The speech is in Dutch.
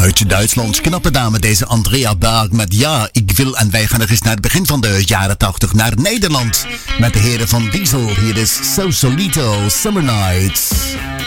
Uit Duitsland, knappe dame deze Andrea Berg met Ja, ik wil. En wij gaan nog eens naar het begin van de jaren 80 naar Nederland. Met de heren van Diesel. Hier is So Solito, Summer Nights.